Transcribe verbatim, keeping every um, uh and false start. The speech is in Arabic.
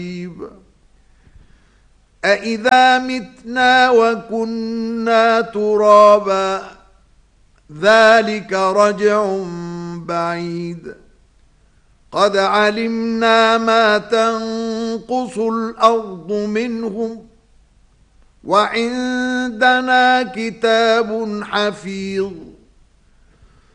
أإذا متنا وكنا ترابا ذلك رجع بعيد قد علمنا ما تنقص الأرض منهم وعندنا كتاب حفيظ